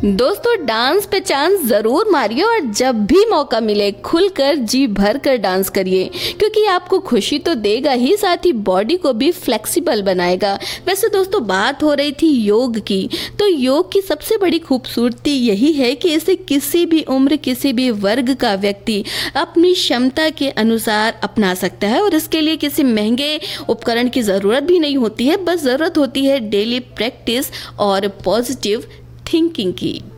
दोस्तों, डांस पे चांस जरूर मारिए और जब भी मौका मिले खुलकर जी भर कर डांस करिए, क्योंकि आपको खुशी तो देगा ही, साथ ही बॉडी को भी फ्लेक्सिबल बनाएगा। वैसे दोस्तों, बात हो रही थी योग की, तो योग की सबसे बड़ी खूबसूरती यही है कि इसे किसी भी उम्र, किसी भी वर्ग का व्यक्ति अपनी क्षमता के अनुसार अपना सकता है और इसके लिए किसी महंगे उपकरण की ज़रूरत भी नहीं होती है। बस ज़रूरत होती है डेली प्रैक्टिस और पॉजिटिव थिंकिंग की।